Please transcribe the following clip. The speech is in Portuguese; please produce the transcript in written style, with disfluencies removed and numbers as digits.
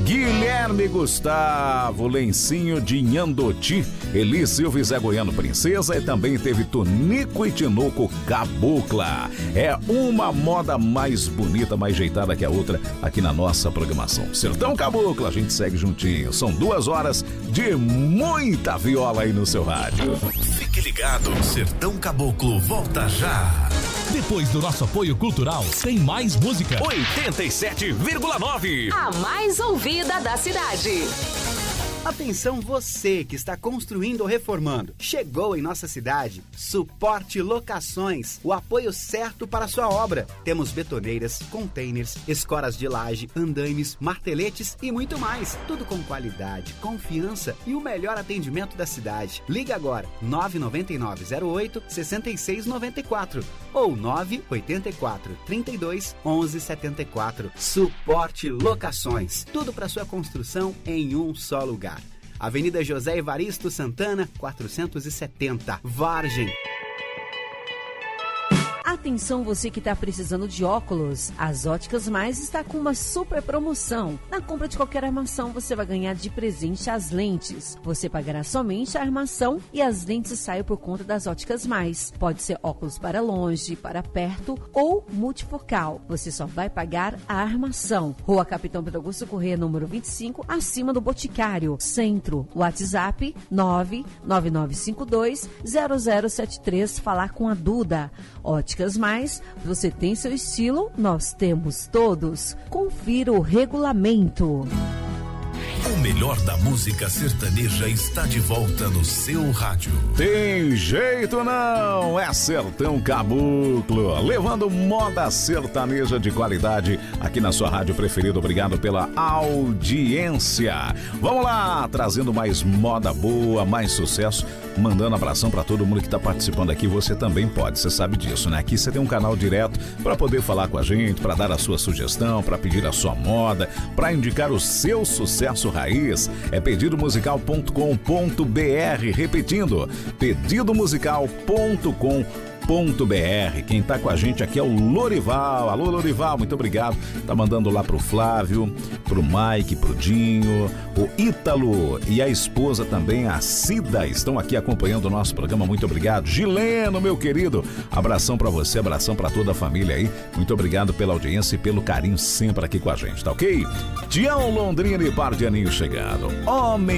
Guilherme Gustavo, Lencinho de Nhandoti, Eli Silva e Zé Goiano Princesa, e também teve Tonico e Tinoco Cabocla. É uma moda mais bonita, mais ajeitada que a outra aqui na nossa programação. Sertão Cabocla, a gente segue juntinho. São 2 horas de muita viola aí no seu rádio. Fique ligado, Sertão Caboclo volta já. Depois do nosso apoio cultural, tem mais música. 87,9. A mais ouvida da cidade. Atenção você que está construindo ou reformando. Chegou em nossa cidade Suporte Locações, o apoio certo para a sua obra. Temos betoneiras, containers, escoras de laje, andaimes, marteletes e muito mais. Tudo com qualidade, confiança e o melhor atendimento da cidade. Liga agora, 99908-6694 ou 984-32-1174. Suporte Locações. Tudo para sua construção em um só lugar. Avenida José Evaristo Santana, 470, Vargem. Atenção você que está precisando de óculos. As Óticas Mais está com uma super promoção. Na compra de qualquer armação você vai ganhar de presente as lentes. Você pagará somente a armação e as lentes saem por conta das Óticas Mais. Pode ser óculos para longe, para perto ou multifocal. Você só vai pagar a armação. Rua Capitão Pedro Augusto Corrêa, número 25, acima do Boticário. Centro, WhatsApp 999520073. Falar com a Duda. Óticas Mais, você tem seu estilo, nós temos todos. Confira o regulamento. O melhor da música sertaneja está de volta no seu rádio. Tem jeito não, é Sertão Caboclo, levando moda sertaneja de qualidade aqui na sua rádio preferida. Obrigado pela audiência. Vamos lá, trazendo mais moda boa, mais sucesso, mandando abração para todo mundo que está participando aqui. Você também pode, você sabe disso, né? Aqui você tem um canal direto para poder falar com a gente, para dar a sua sugestão, para pedir a sua moda, para indicar o seu sucesso raiz. É pedidomusical.com.br, repetindo, pedidomusical.com.br. Quem tá com a gente aqui é o Lorival. Alô, Lorival, muito obrigado. Tá mandando lá pro Flávio, pro Mike, pro Dinho, o Ítalo e a esposa também, a Cida, estão aqui acompanhando o nosso programa. Muito obrigado. Gileno, meu querido, abração pra você, abração pra toda a família aí. Muito obrigado pela audiência e pelo carinho sempre aqui com a gente, tá ok? Tião, Londrina e Par de Aninho chegando. Homem